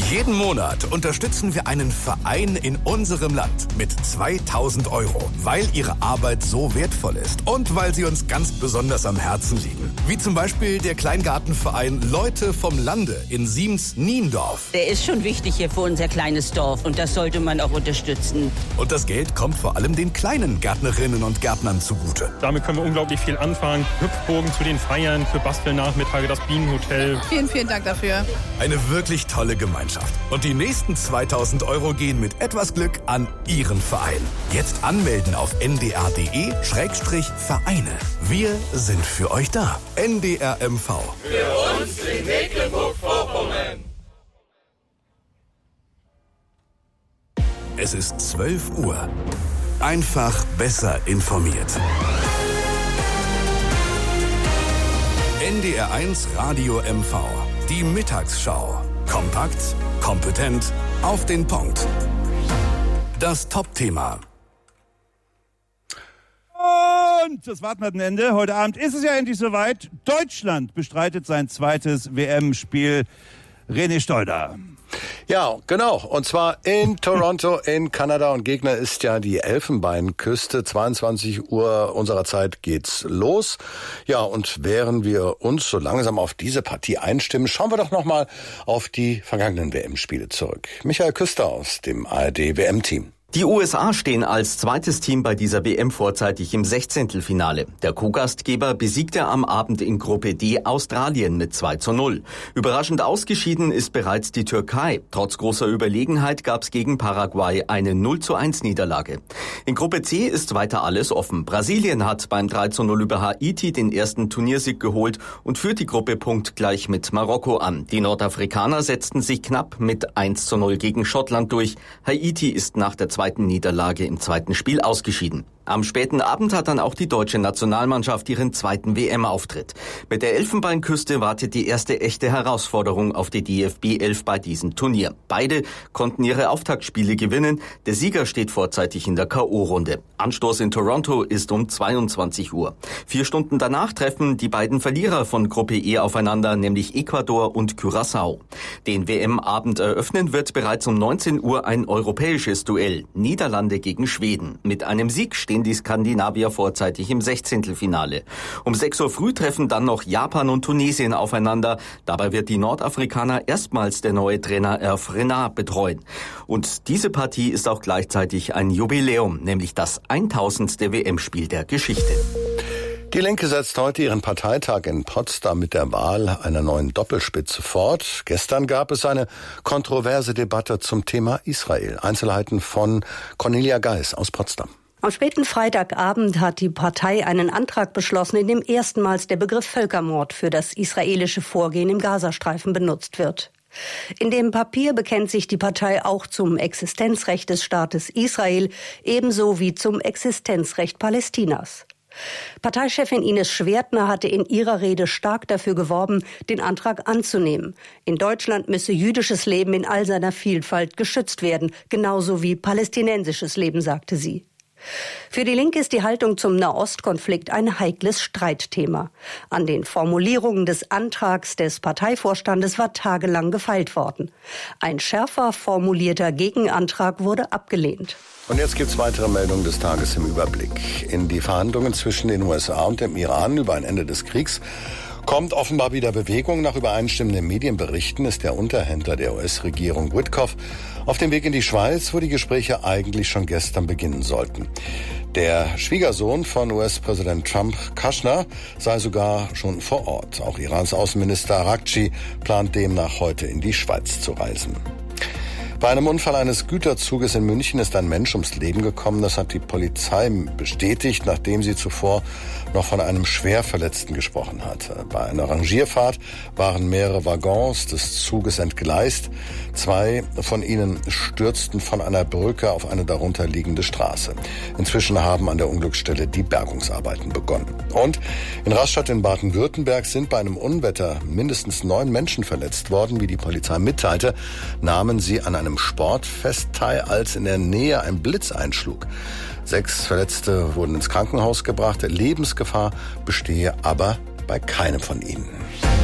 Jeden Monat unterstützen wir einen Verein in unserem Land mit 2.000 €, weil ihre Arbeit so wertvoll ist und weil sie uns ganz besonders am Herzen liegen. Wie zum Beispiel der Kleingartenverein Leute vom Lande in Siems-Niendorf. Der ist schon wichtig hier für unser kleines Dorf und das sollte man auch unterstützen. Und das Geld kommt vor allem den kleinen Gärtnerinnen und Gärtnern zugute. Damit können wir unglaublich viel anfangen. Hüpfbogen zu den Feiern, für Bastelnachmittage, das Bienenhotel. Vielen Dank dafür. Eine wirklich tolle Gemeinschaft. Und die nächsten 2.000 € gehen mit etwas Glück an Ihren Verein. Jetzt anmelden auf ndr.de/Vereine. Wir sind für euch da. NDR MV. Für uns in Mecklenburg-Vorpommern. Es ist 12 Uhr. Einfach besser informiert. NDR1 Radio MV. Die Mittagsschau. Kompakt, kompetent, auf den Punkt. Das Top-Thema. Und das Warten-Ende. Heute Abend ist es ja endlich soweit. Deutschland bestreitet sein zweites WM-Spiel. René Stolder. Ja, genau. Und zwar in Toronto in Kanada. Und Gegner ist ja die Elfenbeinküste. 22 Uhr unserer Zeit geht's los. Ja, und während wir uns so langsam auf diese Partie einstimmen, schauen wir doch nochmal auf die vergangenen WM-Spiele zurück. Michael Küster aus dem ARD-WM-Team. Die USA stehen als zweites Team bei dieser WM vorzeitig im 16. Der Co-Gastgeber besiegte am Abend in Gruppe D Australien mit 2:0. Überraschend ausgeschieden ist bereits die Türkei. Trotz großer Überlegenheit gab es gegen Paraguay eine 0:1 Niederlage. In Gruppe C ist weiter alles offen. Brasilien hat beim 3:0 über Haiti den ersten Turniersieg geholt und führt die Gruppe punktgleich mit Marokko an. Die Nordafrikaner setzten sich knapp mit 1:0 gegen Schottland durch. Haiti ist nach der zweiten Niederlage im zweiten Spiel ausgeschieden. Am späten Abend hat dann auch die deutsche Nationalmannschaft ihren zweiten WM-Auftritt. Mit der Elfenbeinküste wartet die erste echte Herausforderung auf die DFB 11 bei diesem Turnier. Beide konnten ihre Auftaktspiele gewinnen. Der Sieger steht vorzeitig in der K.O.-Runde. Anstoß in Toronto ist um 22 Uhr. 4 Stunden danach treffen die beiden Verlierer von Gruppe E aufeinander, nämlich Ecuador und Curaçao. Den WM-Abend eröffnen wird bereits um 19 Uhr ein europäisches Duell. Niederlande gegen Schweden. Mit einem Sieg stehen die Skandinavier vorzeitig im 16. Um 6 Uhr früh treffen dann noch Japan und Tunesien aufeinander. Dabei wird die Nordafrikaner erstmals der neue Trainer Hervé Renard betreuen. Und diese Partie ist auch gleichzeitig ein Jubiläum, nämlich das 1000. WM-Spiel der Geschichte. Die Linke setzt heute ihren Parteitag in Potsdam mit der Wahl einer neuen Doppelspitze fort. Gestern gab es eine kontroverse Debatte zum Thema Israel. Einzelheiten von Cornelia Geis aus Potsdam. Am späten Freitagabend hat die Partei einen Antrag beschlossen, in dem erstmals der Begriff Völkermord für das israelische Vorgehen im Gazastreifen benutzt wird. In dem Papier bekennt sich die Partei auch zum Existenzrecht des Staates Israel, ebenso wie zum Existenzrecht Palästinas. Parteichefin Ines Schwertner hatte in ihrer Rede stark dafür geworben, den Antrag anzunehmen. In Deutschland müsse jüdisches Leben in all seiner Vielfalt geschützt werden, genauso wie palästinensisches Leben, sagte sie. Für die Linke ist die Haltung zum Nahostkonflikt ein heikles Streitthema. An den Formulierungen des Antrags des Parteivorstandes war tagelang gefeilt worden. Ein schärfer formulierter Gegenantrag wurde abgelehnt. Und jetzt gibt's weitere Meldungen des Tages im Überblick. In die Verhandlungen zwischen den USA und dem Iran über ein Ende des Kriegs kommt offenbar wieder Bewegung. Nach übereinstimmenden Medienberichten ist der Unterhändler der US-Regierung Witkoff auf dem Weg in die Schweiz, wo die Gespräche eigentlich schon gestern beginnen sollten. Der Schwiegersohn von US-Präsident Trump, Kushner, sei sogar schon vor Ort. Auch Irans Außenminister Araghchi plant demnach heute in die Schweiz zu reisen. Bei einem Unfall eines Güterzuges in München ist ein Mensch ums Leben gekommen. Das hat die Polizei bestätigt, nachdem sie zuvor noch von einem Schwerverletzten gesprochen hat. Bei einer Rangierfahrt waren mehrere Waggons des Zuges entgleist. 2 von ihnen stürzten von einer Brücke auf eine darunter liegende Straße. Inzwischen haben an der Unglücksstelle die Bergungsarbeiten begonnen. Und in Rastatt in Baden-Württemberg sind bei einem Unwetter mindestens 9 Menschen verletzt worden. Wie die Polizei mitteilte, nahmen sie an einem Sportfest teil, als in der Nähe ein Blitz einschlug. 6 Verletzte wurden ins Krankenhaus gebracht. Lebensgefahr bestehe aber bei keinem von ihnen.